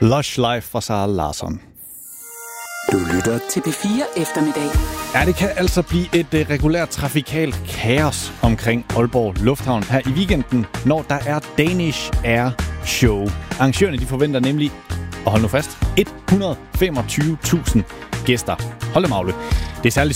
Lush Life fra Sara Larsson. Du lytter til P4 Eftermiddag. Ja, det kan altså blive et regulært trafikalt kaos omkring Aalborg Lufthavn her i weekenden, når der er Danish Air Show. Arrangørerne de forventer nemlig, og hold nu fast, 125.000 gæster. Hold da magle. Det er særligt